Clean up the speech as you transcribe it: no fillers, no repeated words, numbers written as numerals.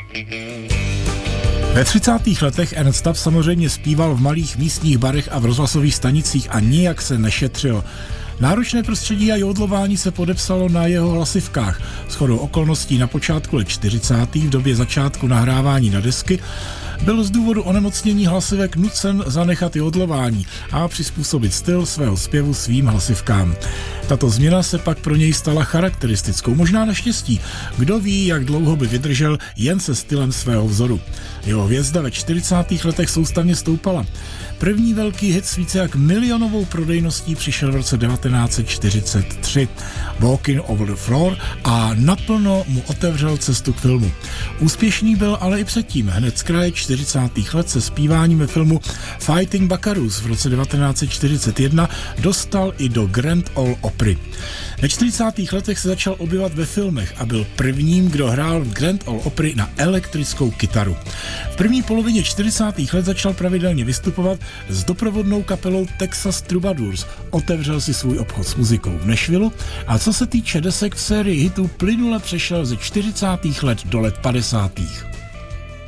Ve 30. letech Ernst Tubb samozřejmě zpíval v malých místních barech a v rozhlasových stanicích a nijak se nešetřil. Náročné prostředí a jodlování se podepsalo na jeho hlasivkách. Shodou okolností na počátku let 40. v době začátku nahrávání na desky byl z důvodu onemocnění hlasivek nucen zanechat jodlování a přizpůsobit styl svého zpěvu svým hlasivkám. Tato změna se pak pro něj stala charakteristickou, možná naštěstí. Kdo ví, jak dlouho by vydržel jen se stylem svého vzoru. Jeho hvězda ve 40. letech soustavně stoupala. První velký hit s více jak milionovou prodejností přišel v roce 1943. Walking over the floor a naplno mu otevřel cestu k filmu. Úspěšný byl ale i předtím. Hned z kraje 40. let se zpíváním ve filmu Fighting Buckaroos v roce 1941 dostal i do Grand Ole Opry. Ve 40. letech se začal objevovat ve filmech a byl prvním, kdo hrál v Grand Ole Opry na elektrickou kytaru. V první polovině 40. let začal pravidelně vystupovat s doprovodnou kapelou Texas Troubadours. Otevřel si svůj obchod s muzikou v Nashvillu a co se týče desek v sérii hitů, plynule přešel ze 40. let do let 50.